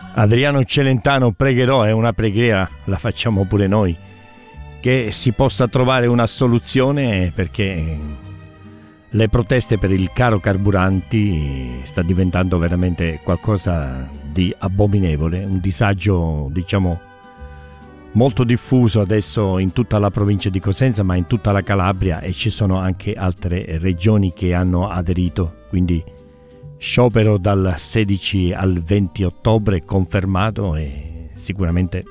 Adriano Celentano, pregherò, è una preghiera, la facciamo pure noi, che si possa trovare una soluzione, perché le proteste per il caro carburanti sta diventando veramente qualcosa di abominevole, un disagio diciamo molto diffuso adesso in tutta la provincia di Cosenza, ma in tutta la Calabria, e ci sono anche altre regioni che hanno aderito, quindi sciopero dal 16 al 20 ottobre confermato, e sicuramente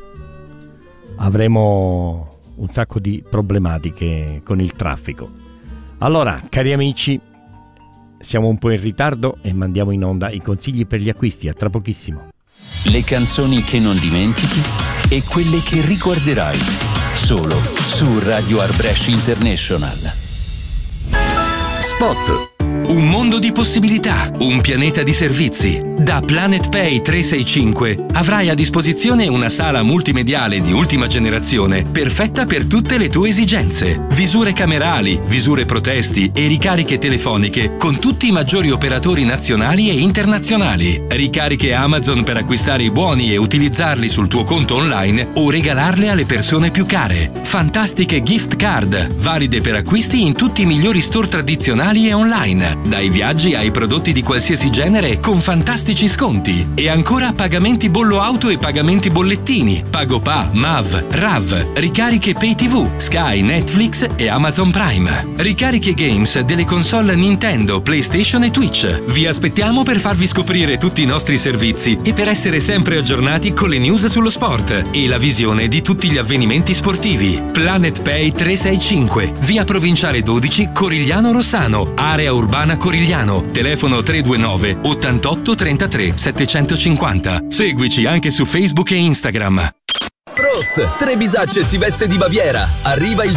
avremo un sacco di problematiche con il traffico. Allora, cari amici, siamo un po' in ritardo e mandiamo in onda i consigli per gli acquisti. A tra pochissimo. Le canzoni che non dimentichi e quelle che ricorderai solo su Radio Art Brescia International. Spot. Un mondo di possibilità, un pianeta di servizi. Da Planet Pay 365 avrai a disposizione una sala multimediale di ultima generazione, perfetta per tutte le tue esigenze. Visure camerali, visure protesti e ricariche telefoniche con tutti i maggiori operatori nazionali e internazionali. Ricariche Amazon per acquistare i buoni e utilizzarli sul tuo conto online o regalarle alle persone più care. Fantastiche gift card, valide per acquisti in tutti i migliori store tradizionali e online. Dai viaggi ai prodotti di qualsiasi genere con fantastici sconti. E ancora pagamenti bollo auto e pagamenti bollettini, PagoPA, MAV, RAV, ricariche Pay TV, Sky, Netflix e Amazon Prime. Ricariche games delle console Nintendo, PlayStation e Twitch. Vi aspettiamo per farvi scoprire tutti i nostri servizi e per essere sempre aggiornati con le news sullo sport e la visione di tutti gli avvenimenti sportivi. Planet Pay 365, via Provinciale 12, Corigliano Rossano, area urbana Corigliano, telefono 329 88 33 750. Seguici anche su Facebook e Instagram. Prost! Tre bisacce si veste di Baviera. Arriva il